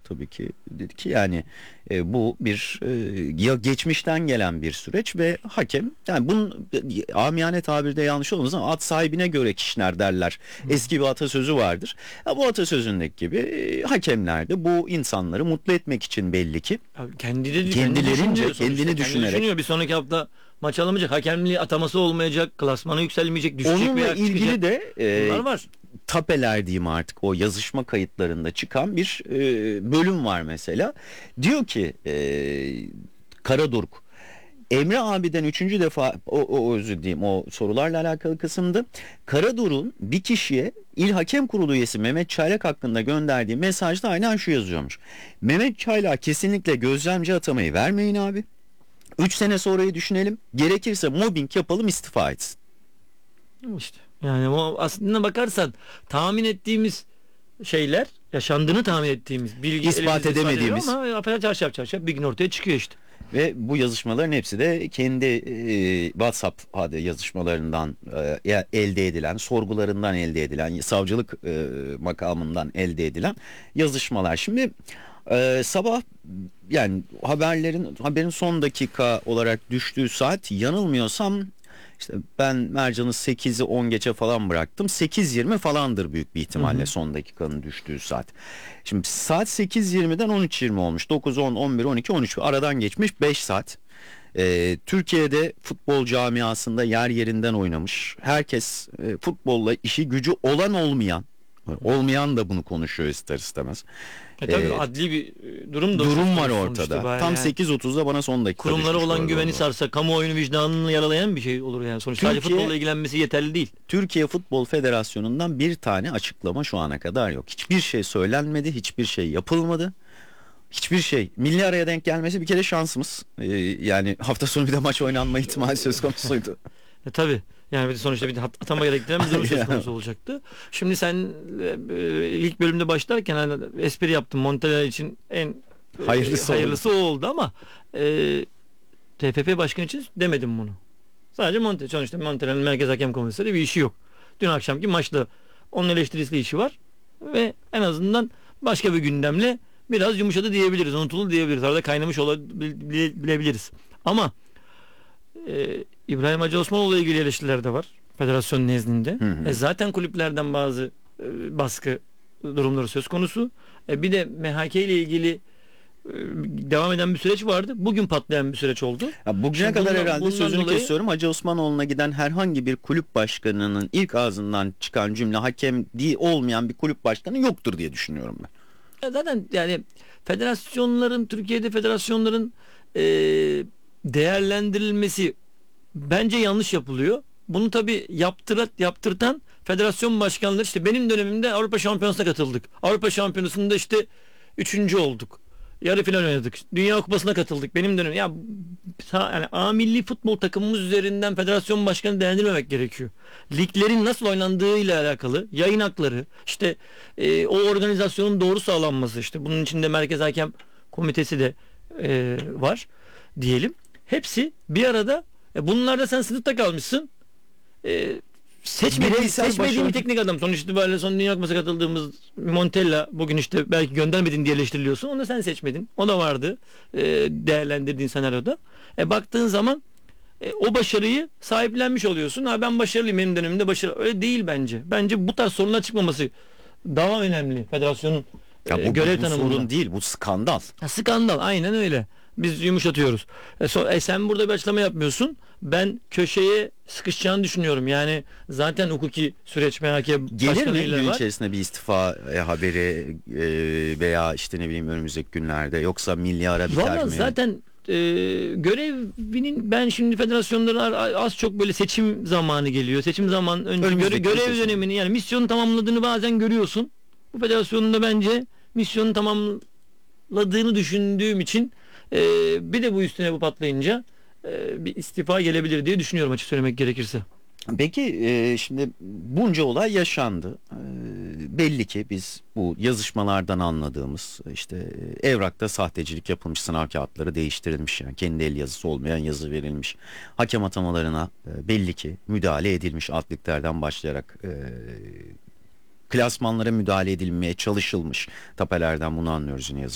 tabii ki. Dedi ki yani bu bir ya geçmişten gelen bir süreç ve hakem, yani bunun amiyane tabirde yanlış olmaz ama at sahibine göre kişner derler. Hı. Eski bir atasözü vardır. Ya bu atasözündeki gibi hakemler de bu insanları mutlu etmek için belli ki Abi kendi kendilerince düşünüyor sonuçta. kendini Kendi düşünerek düşünüyor. Bir sonraki hafta maç alamayacak. Hakemliği ataması olmayacak. Klasmanı yükselmeyecek. Düşecek onunla veya ilgili çıkacak. de Bunlar var. tapeler diyeyim artık, o yazışma kayıtlarında çıkan bir bölüm var mesela. Diyor ki Karadurk, Emre abiden üçüncü defa o özür diyeyim, o sorularla alakalı kısımdı. Karadur'un bir kişiye İl Hakem Kurulu üyesi Mehmet Çaylak hakkında gönderdiği mesajda aynen şu yazıyormuş: Mehmet Çaylak kesinlikle gözlemci atamayı vermeyin abi. 3 sene sonrayı düşünelim. Gerekirse mobbing yapalım, istifa etsin. İşte yani o aslında bakarsan tahmin ettiğimiz şeyler, yaşandığını tahmin ettiğimiz bilgi İspat elimizde edemediğimiz. ama çarşaf bir gün ortaya çıkıyor işte. Ve bu yazışmaların hepsi de kendi WhatsApp yazışmalarından elde edilen, sorgularından elde edilen, savcılık makamından elde edilen yazışmalar. Şimdi sabah, yani haberin son dakika olarak düştüğü saat, yanılmıyorsam işte ben Mercan'ı 8'i 10 geçe falan bıraktım. 8:20 falandır büyük bir ihtimalle son dakikanın düştüğü saat. Şimdi saat 8:20'den 13:20 olmuş. 9, 10, 11, 12, 13, aradan geçmiş 5 saat. Türkiye'de futbol camiasında yer yerinden oynamış. Herkes futbolla işi gücü olan olmayan da bunu konuşuyor ister istemez. Tabii adli bir durum da Durum var sonuçta ortada. bayağı Tam yani. 8:30'da bana son dakika Kurumlara düşmüş bu olan arada güveni onu. sarsa, kamuoyunu vicdanını yaralayan bir şey olur yani. Sonuçta sadece Türkiye- futbolla ilgilenmesi yeterli değil. Türkiye Futbol Federasyonu'ndan bir tane açıklama şu ana kadar yok. Hiçbir şey söylenmedi, hiçbir şey yapılmadı. Hiçbir şey. Milli araya denk gelmesi bir kere şansımız. Yani hafta sonu bir de maç oynanma ihtimali söz konusuydu. Tabii. Yani bir de sonuçta bir atama gerektiren bir durum söz konusu olacaktı. Şimdi sen ilk bölümde başlarken hani espri yaptın. Montella için en hayırlısı o oldu ama TFF başkanı için demedim bunu. Sadece sonuçta Montella'nın Merkez Hakem Komitesi'yle bir işi yok. Dün akşamki maçta onun eleştirisiyle işi var ve en azından başka bir gündemle biraz yumuşadı diyebiliriz. Unutuldu diyebiliriz. Arada kaynamış olabiliriz. Ama İbrahim Hacı Osmanoğlu'yla ilgili eleştiriler de var. Federasyon nezdinde. Hı hı. Zaten kulüplerden bazı baskı durumları söz konusu. Bir de MHK ile ilgili devam eden bir süreç vardı. Bugün patlayan bir süreç oldu. Ya bugüne Şimdi kadar bundan herhalde sözünü dolayı kesiyorum, Hacı Osmanoğlu'na giden herhangi bir kulüp başkanının ilk ağzından çıkan cümle hakem değil olmayan bir kulüp başkanı yoktur diye düşünüyorum ben. zaten yani Türkiye'de federasyonların değerlendirilmesi bence yanlış yapılıyor. Bunu tabii yaptırtan federasyon başkanları, işte benim dönemimde Avrupa Şampiyonası'na katıldık. Avrupa Şampiyonası'nda işte üçüncü olduk. Yarı final oynadık. Dünya Kupası'na katıldık. Benim dönemim. Yani A milli futbol takımımız üzerinden federasyon başkanı değerlendirmemek gerekiyor. Liglerin nasıl oynandığıyla alakalı yayın hakları, işte o organizasyonun doğru sağlanması, işte bunun içinde Merkez Hakem Komitesi de var diyelim. Hepsi bir arada. Bunlarda sen sınıfta kalmışsın. Seçmediğin Bireysel bir teknik adam. Sonuç itibariyle son Dünya Kupası'na katıldığımız Montella bugün işte belki göndermedin diye eleştiriliyorsun. Onu da sen seçmedin. O da vardı. Değerlendirdiğin senaryoda. Baktığın zaman o başarıyı sahiplenmiş oluyorsun. Ben başarılıyım, benim dönemimde başarılı. Öyle değil bence. Bence bu tarz sorunlar çıkmaması daha önemli. Federasyonun Ya bu görev bu tanımında. sorun değil, bu skandal. Skandal, aynen öyle. Biz yumuşatıyoruz. Sen burada bir açıklama yapmıyorsun. Ben köşeye sıkışacağını düşünüyorum. Yani zaten hukuki süreç MHK Gelir mi başkanıyla gün var. içerisinde bir istifa haberi veya işte ne bileyim önümüzdeki günlerde, yoksa milli ara biter Valla mi? zaten görevinin, ben şimdi federasyonların az çok böyle seçim zamanı geliyor. Seçim zaman önce Önümüzdeki görev seçim. dönemini, yani misyonu tamamladığını bazen görüyorsun. Bu federasyonun da bence misyonu tamamladığını düşündüğüm için bir de bu üstüne bu patlayınca bir istifa gelebilir diye düşünüyorum, açık söylemek gerekirse. Peki şimdi bunca olay yaşandı. Belli ki biz bu yazışmalardan anladığımız, işte evrakta sahtecilik yapılmış, sınav kağıtları değiştirilmiş, yani kendi el yazısı olmayan yazı verilmiş. Hakem atamalarına belli ki müdahale edilmiş, alt liglerden başlayarak klasmanlara müdahale edilmeye çalışılmış. Tapelerden bunu anlıyoruz yine